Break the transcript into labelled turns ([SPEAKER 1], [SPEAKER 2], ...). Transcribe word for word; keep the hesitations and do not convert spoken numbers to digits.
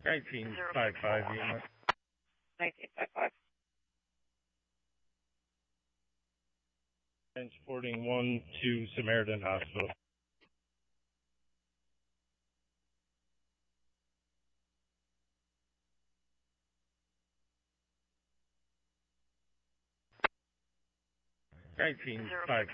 [SPEAKER 1] nineteen fifty-five unit.
[SPEAKER 2] nineteen fifty-five.
[SPEAKER 1] Transporting one to Samaritan Hospital. nineteen fifty-five.